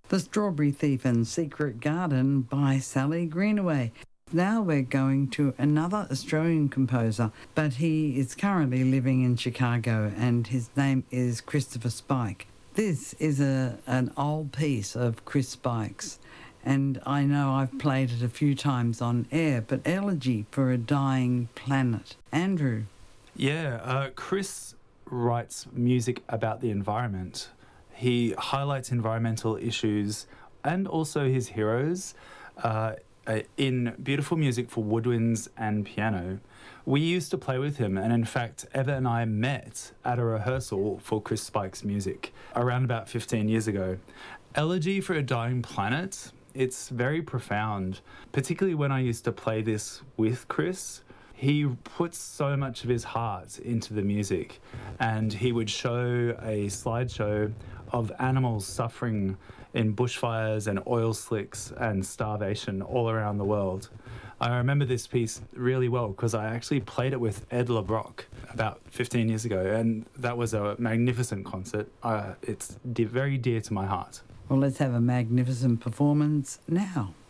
The Strawberry Thief and Secret Garden by Sally Greenaway. Now we're going to another Australian composer, but he is currently living in Chicago and his name is Christopher Spike. This is an old piece of Chris Spike's, and I know I've played it a few times on air, but Elegy for a Dying Planet. Andrew? Yeah, Chris writes music about the environment. He highlights environmental issues and also his heroes in beautiful music for woodwinds and piano. We used to play with him, and in fact, Eva and I met at a rehearsal for Chris Spike's music around about 15 years ago. Elegy for a Dying Planet, it's very profound, particularly when I used to play this with Chris. He puts so much of his heart into the music, and he would show a slideshow of animals suffering in bushfires and oil slicks and starvation all around the world. I remember this piece really well because I actually played it with Ed LeBrock about 15 years ago, and that was a magnificent concert. It's very dear to my heart. Well, let's have a magnificent performance now.